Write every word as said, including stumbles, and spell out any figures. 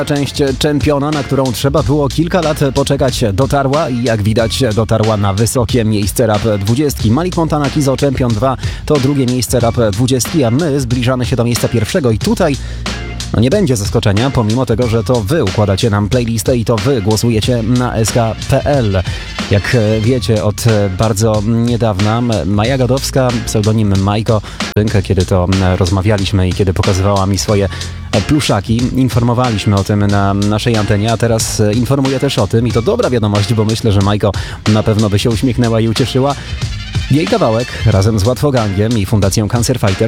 Część czempiona, na którą trzeba było kilka lat poczekać, dotarła i jak widać dotarła na wysokie miejsce rap dwudziestki. Malik Montana Kizo Champion dwa to drugie miejsce rap dwudziestki, a my zbliżamy się do miejsca pierwszego i tutaj no nie będzie zaskoczenia, pomimo tego, że to wy układacie nam playlistę i to wy głosujecie na S K kropka P L. Jak wiecie, od bardzo niedawna Maja Gadowska, pseudonim Majko, kiedy to rozmawialiśmy i kiedy pokazywała mi swoje pluszaki, informowaliśmy o tym na naszej antenie, a teraz informuję też o tym i to dobra wiadomość, bo myślę, że Majko na pewno by się uśmiechnęła i ucieszyła. Jej kawałek razem z Łatwogangiem i Fundacją Cancer Fighter